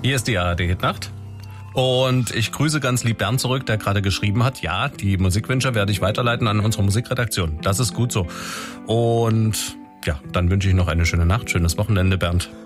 Hier ist die ARD-Hitnacht. Und ich grüße ganz lieb Bernd zurück, der gerade geschrieben hat, ja, die Musikwünsche werde ich weiterleiten an unsere Musikredaktion. Das ist gut so. Und ja, dann wünsche ich noch eine schöne Nacht, schönes Wochenende, Bernd.